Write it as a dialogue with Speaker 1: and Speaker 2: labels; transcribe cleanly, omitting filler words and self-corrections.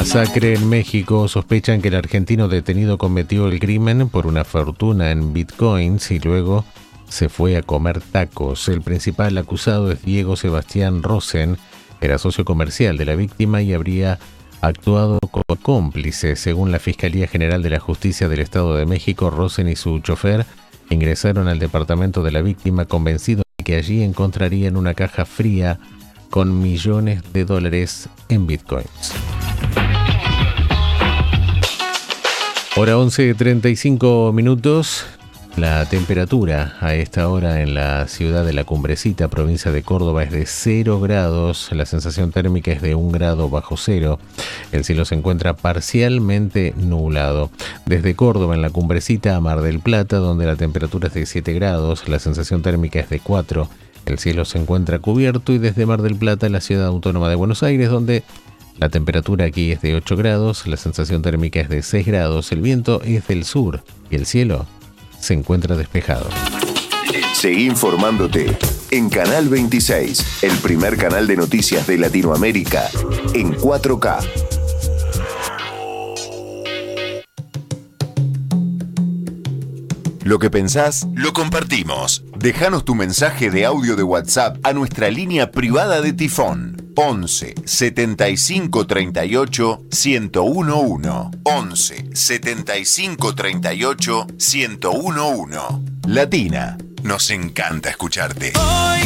Speaker 1: Masacre en México. Sospechan que el argentino detenido cometió el crimen por una fortuna en bitcoins y luego se fue a comer tacos. El principal acusado es Diego Sebastián Rosen. Era socio comercial de la víctima y habría actuado como cómplice. Según la Fiscalía General de la Justicia del Estado de México, Rosen y su chofer ingresaron al departamento de la víctima convencidos de que allí encontrarían una caja fría con millones de dólares en bitcoins. Hora 11:35. La temperatura a esta hora en la ciudad de La Cumbrecita, provincia de Córdoba, es de 0 grados. La sensación térmica es de 1 grado bajo cero. El cielo se encuentra parcialmente nublado. Desde Córdoba, en La Cumbrecita, a Mar del Plata, donde la temperatura es de 7 grados, la sensación térmica es de 4. El cielo se encuentra cubierto. Y desde Mar del Plata, la ciudad autónoma de Buenos Aires, donde la temperatura aquí es de 8 grados, la sensación térmica es de 6 grados, el viento es del sur y el cielo se encuentra despejado.
Speaker 2: Seguí informándote en Canal 26, el primer canal de noticias de Latinoamérica en 4K. Lo que pensás, lo compartimos. Déjanos tu mensaje de audio de WhatsApp a nuestra línea privada de Tifón. 11 75 38 1011. 11 75 38 1011. Latina, nos encanta escucharte.
Speaker 3: Hoy